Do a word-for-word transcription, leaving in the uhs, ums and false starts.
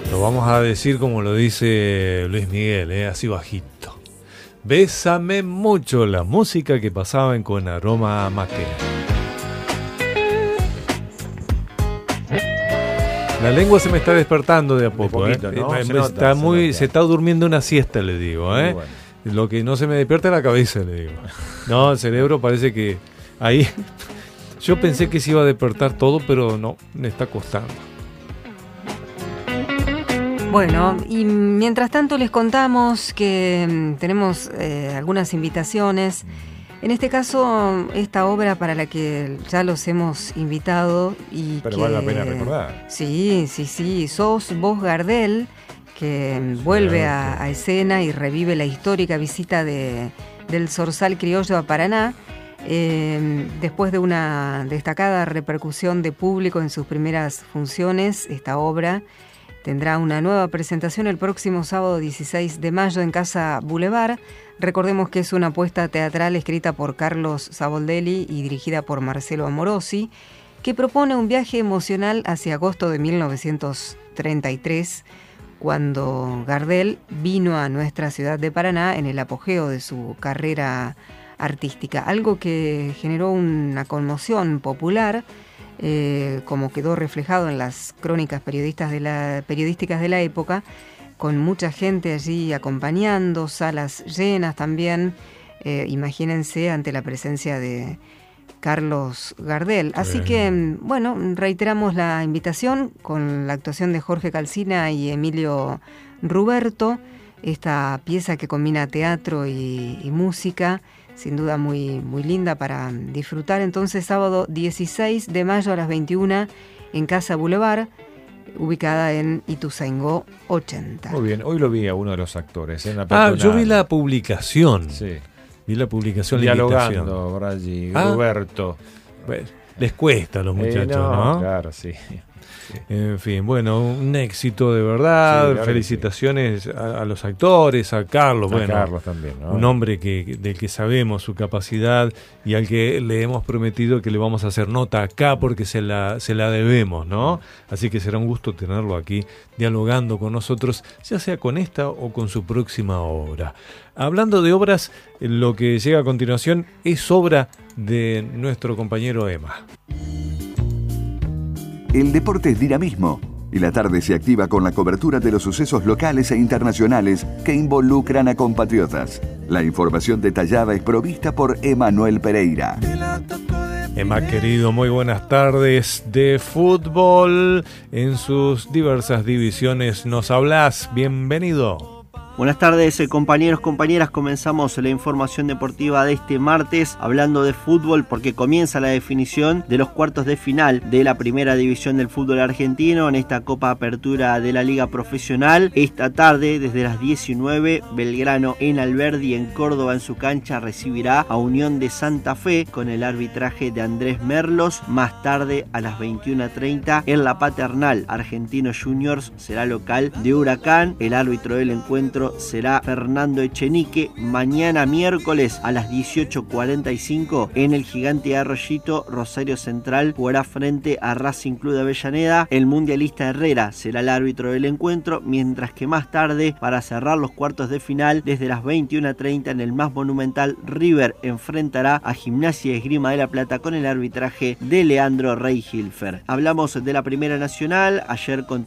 Lo vamos a decir como lo dice Luis Miguel, ¿eh? Así bajito. Bésame mucho, la música que pasaba en Con Aroma a Mate. La lengua se me está despertando de a poco, de poquito, ¿eh? ¿No? Me, se, me nota, está muy, se, se está durmiendo una siesta, le digo, ¿eh? Bueno. Lo que no se me despierta es la cabeza, le digo. No, el cerebro parece que ahí... Yo pensé que se iba a despertar todo, pero no, me está costando. Bueno, y mientras tanto les contamos que tenemos eh, algunas invitaciones. En este caso, esta obra para la que ya los hemos invitado y Pero que, vale la pena recordar. Sí, sí, sí. Sos vos, Gardel, que sí, vuelve a, a escena y revive la histórica visita de, del Zorzal criollo a Paraná. Eh, después de una destacada repercusión de público en sus primeras funciones, esta obra tendrá una nueva presentación el próximo sábado dieciséis de mayo en Casa Boulevard. Recordemos que es una apuesta teatral escrita por Carlos Saboldelli y dirigida por Marcelo Amorosi, que propone un viaje emocional hacia agosto de mil novecientos treinta y tres, cuando Gardel vino a nuestra ciudad de Paraná en el apogeo de su carrera artística, algo que generó una conmoción popular, eh, como quedó reflejado en las crónicas periodistas de la, periodísticas de la época, con mucha gente allí acompañando, salas llenas también, eh, imagínense ante la presencia de Carlos Gardel. Así que, bueno, reiteramos la invitación con la actuación de Jorge Calcina y Emilio Ruberto, esta pieza que combina teatro y, y música, sin duda muy, muy linda para disfrutar. Entonces, sábado dieciséis de mayo a las veintiuna en Casa Boulevard, ubicada en Ituzaingó ochenta. Muy bien, hoy lo vi a uno de los actores. En la ah, yo vi la publicación. Sí. Vi la publicación. Dialogando, por allí, ah, Roberto. Pues, les cuesta a los muchachos, eh, no, ¿no? Claro, sí. Sí. En fin, bueno, un éxito de verdad. Sí, claro, felicitaciones sí. a, a los actores, a Carlos, a bueno, Carlos también, ¿no? Un hombre que, del que sabemos su capacidad y al que le hemos prometido que le vamos a hacer nota acá porque se la, se la debemos, ¿no? Así que será un gusto tenerlo aquí dialogando con nosotros, ya sea con esta o con su próxima obra. Hablando de obras, lo que llega a continuación es obra de nuestro compañero Emma. El deporte es dinamismo y la tarde se activa con la cobertura de los sucesos locales e internacionales que involucran a compatriotas. La información detallada es provista por Emanuel Pereira. Emma, querido, muy buenas tardes. De fútbol en sus diversas divisiones nos hablas. Bienvenido. Buenas tardes, compañeros, compañeras. Comenzamos la información deportiva de este martes hablando de fútbol porque comienza la definición de los cuartos de final de la primera división del fútbol argentino en esta Copa Apertura de la Liga Profesional. Esta tarde, desde las diecinueve, Belgrano en Alberdi, en Córdoba, en su cancha, recibirá a Unión de Santa Fe con el arbitraje de Andrés Merlos. Más tarde, a las veintiuna treinta, en La Paternal, Argentino Juniors será local de Huracán. El árbitro del encuentro será Fernando Echenique. Mañana miércoles a las dieciocho cuarenta y cinco en el Gigante de Arroyito, Rosario Central jugará frente a Racing Club de Avellaneda. El mundialista Herrera será el árbitro del encuentro, mientras que más tarde, para cerrar los cuartos de final, desde las veintiuna treinta en el más monumental, River enfrentará a Gimnasia y Esgrima de La Plata con el arbitraje de Leandro Rey-Hilfer. Hablamos de la Primera Nacional. Ayer continuó